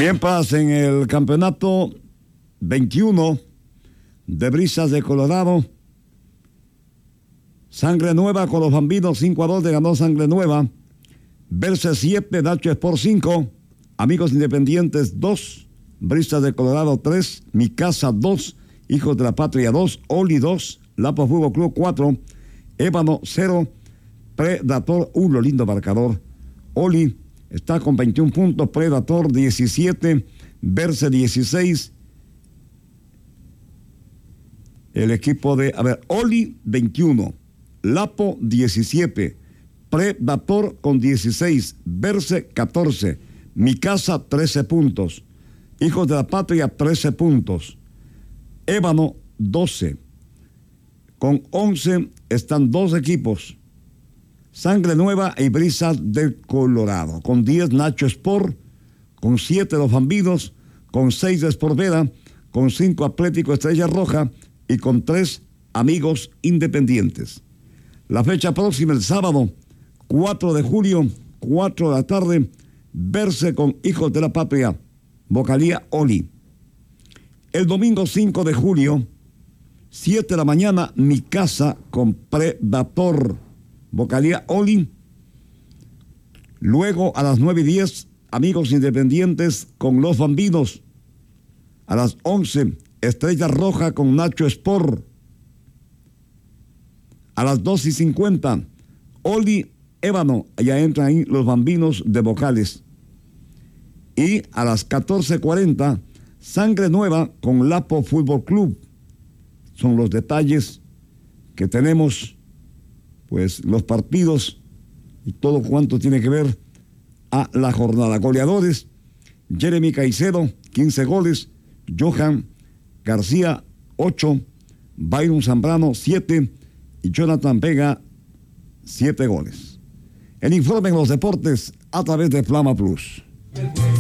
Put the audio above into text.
Mientras en el campeonato 21 de Brisas de Colorado, Sangre Nueva con los Bambinos 5-2 le ganó Sangre Nueva. Verse 7, Nacho Sport 5, Amigos Independientes 2, Brisas de Colorado 3, Mi Casa 2, Hijos de la Patria 2, Oli 2, Lapo Fútbol Club 4, Ébano 0, Predator 1, lindo marcador. Oli está con 21 puntos, Predator 17, Verse 16. El equipo de, Oli 21, Lapo 17, Predator con 16, Verse 14, Mi Casa 13 puntos, Hijos de la Patria 13 puntos, Ébano 12. Con 11 están dos equipos, Sangre Nueva y Brisas del Colorado. Con 10 Nacho Sport, con 7 los Bambinos, con 6 Sport Vera, con 5 Atlético Estrella Roja y con 3 Amigos Independientes. La fecha próxima, el sábado 4 de julio, 4 de la tarde, Verse con Hijos de la Patria, Vocalía Oli. El domingo 5 de julio, 7 de la mañana, Mi Casa con Predator, Vocalía Oli. Luego a las 9:10, Amigos Independientes con Los Bambinos. A las 11, Estrella Roja con Nacho Sport. A las 2:50, Oli Ébano, allá entran ahí los Bambinos de vocales. Y a las 14:40, Sangre Nueva con Lapo Fútbol Club. Son los detalles que tenemos, pues los partidos y todo cuanto tiene que ver a la jornada. Goleadores: Jeremy Caicedo, 15 goles, Johan García, 8, Byron Zambrano, 7 y Jonathan Vega, 7 goles. El informe en los deportes a través de Flama Plus.